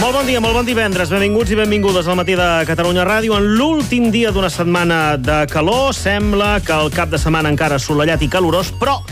Molt bon dia, molt bon divendres. Benvinguts i benvingudes al Matí de Catalunya Ràdio. En l'últim dia d'una setmana de calor, sembla que el cap de setmana encara assolellat i calorós, però